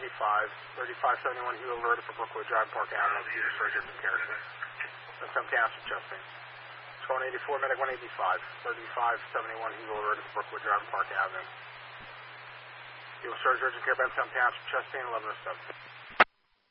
3571 Hewlett alerted for Brookwood Drive, Park Avenue, due to surge urgent care. Some cancer adjusting. Cone 84, medic 185, 3571 Hewlett alerted for Brookwood Drive, Park Avenue. Due to surge urgent care, bed some cancer adjusting, 1107.